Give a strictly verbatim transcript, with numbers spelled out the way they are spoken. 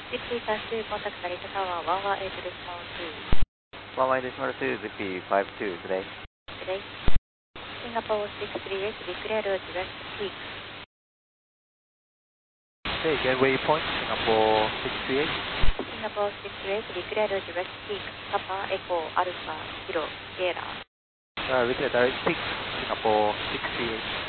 Zippy Taxi, contact Narita Tower, one one eight decimal two. one one decimal two, Zippy five two, today. Today. Singapore six three eight, declare route west peak. Okay, gateway point, Singapore six three eight. Singapore six three eight, declare route west peak, Papa, Echo, Alpha, Kilo, Sierra. Uh, declare direct peak, Singapore six three eight.